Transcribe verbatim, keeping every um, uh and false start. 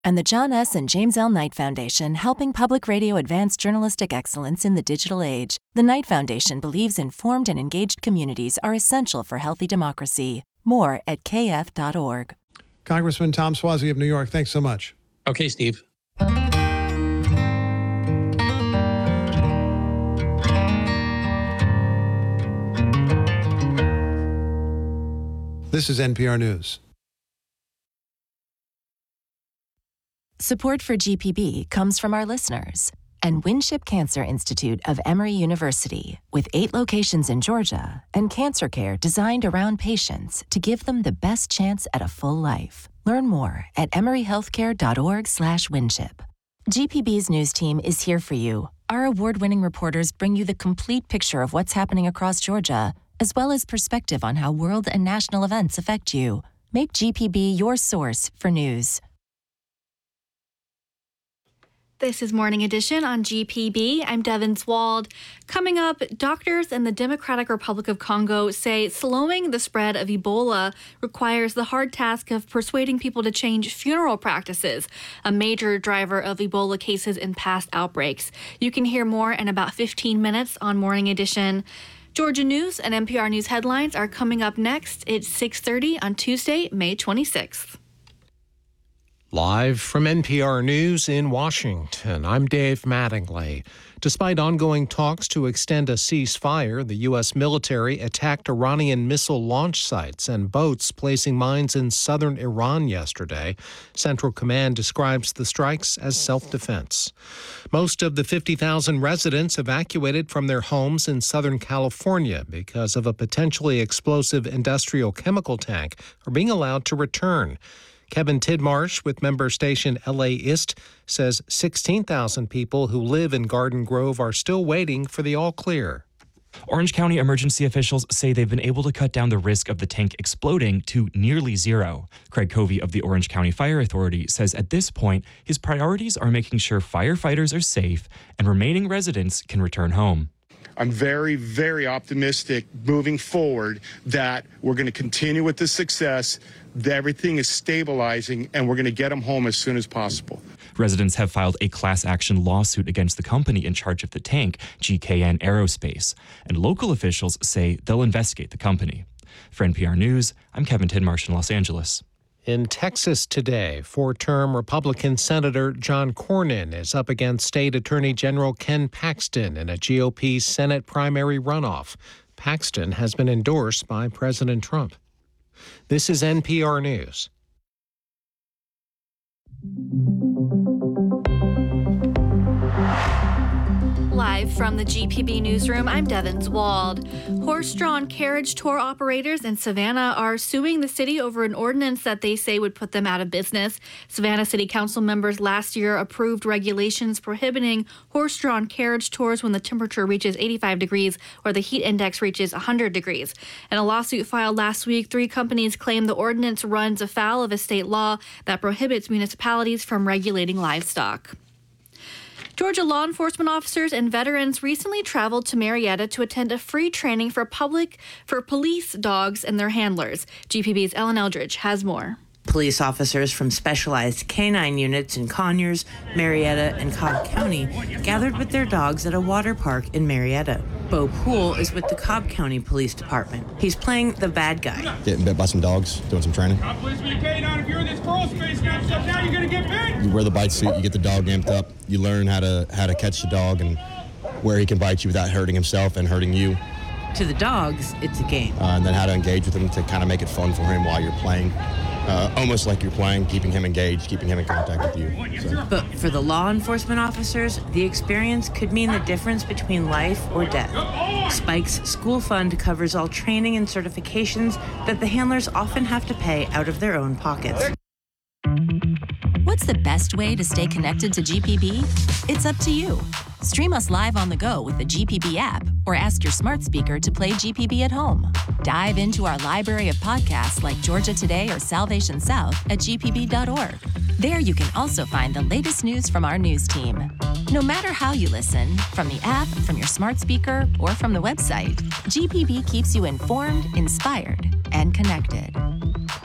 and the John S. and James L. Knight Foundation, helping public radio advance journalistic excellence in the digital age. The Knight Foundation believes informed and engaged communities are essential for healthy democracy. More at k f dot org. Congressman Tom Suozzi of New York, thanks so much. Okay, Steve. This is N P R News. Support for G P B comes from our listeners and Winship Cancer Institute of Emory University, with eight locations in Georgia and cancer care designed around patients to give them the best chance at a full life. Learn more at emory healthcare dot org slash winship. G P B's news team is here for you. Our award-winning reporters bring you the complete picture of what's happening across Georgia, as well as perspective on how world and national events affect you. Make G P B your source for news. This is Morning Edition on G P B. I'm Devin Swald. Coming up, doctors in the Democratic Republic of Congo say slowing the spread of Ebola requires the hard task of persuading people to change funeral practices, a major driver of Ebola cases in past outbreaks. You can hear more in about fifteen minutes on Morning Edition. Georgia News and N P R News headlines are coming up next. It's six thirty on Tuesday, May twenty-sixth. Live from N P R News in Washington, I'm Dave Mattingly. Despite ongoing talks to extend a ceasefire, the U S military attacked Iranian missile launch sites and boats placing mines in southern Iran yesterday. Central Command describes the strikes as self-defense. Most of the fifty thousand residents evacuated from their homes in Southern California because of a potentially explosive industrial chemical tank are being allowed to return. Kevin Tidmarsh with member station L A Ist says sixteen thousand people who live in Garden Grove are still waiting for the all clear. Orange County emergency officials say they've been able to cut down the risk of the tank exploding to nearly zero. Craig Covey of the Orange County Fire Authority says at this point, his priorities are making sure firefighters are safe and remaining residents can return home. I'm very, very optimistic moving forward that we're going to continue with this success, that everything is stabilizing, and we're going to get them home as soon as possible. Residents have filed a class action lawsuit against the company in charge of the tank, G K N Aerospace, and local officials say they'll investigate the company. For N P R News, I'm Kevin Tidmarsh in Los Angeles. In Texas today, four-term Republican Senator John Cornyn is up against State Attorney General Ken Paxton in a G O P Senate primary runoff. Paxton has been endorsed by President Trump. This is N P R News. Live from the G P B newsroom, I'm Devin Swald. Horse-drawn carriage tour operators in Savannah are suing the city over an ordinance that they say would put them out of business. Savannah City Council members last year approved regulations prohibiting horse-drawn carriage tours when the temperature reaches eighty-five degrees or the heat index reaches one hundred degrees. In a lawsuit filed last week, three companies claim the ordinance runs afoul of a state law that prohibits municipalities from regulating livestock. Georgia law enforcement officers and veterans recently traveled to Marietta to attend a free training for public for police dogs and their handlers. G P B's Ellen Eldridge has more. Police officers from specialized canine units in Conyers, Marietta, and Cobb County gathered with their dogs at a water park in Marietta. Bo Poole is with the Cobb County Police Department. He's playing the bad guy. Getting bit by some dogs, doing some training. If you're in this crawl space now, now you're gonna get bit. You wear the bite suit, you get the dog amped up, you learn how to how to catch the dog and where he can bite you without hurting himself and hurting you. To the dogs, it's a game. Uh, and then how to engage with him to kind of make it fun for him while you're playing. Uh, almost like you're playing, keeping him engaged, keeping him in contact with you. So. But for the law enforcement officers, the experience could mean the difference between life or death. Spike's school fund covers all training and certifications that the handlers often have to pay out of their own pockets. What's the best way to stay connected to G P B? It's up to you. Stream us live on the go with the G P B app or ask your smart speaker to play G P B at home. Dive into our library of podcasts like Georgia Today or Salvation South at g p b dot org. There you can also find the latest news from our news team. No matter how you listen, from the app, from your smart speaker, or from the website, G P B keeps you informed, inspired, and connected.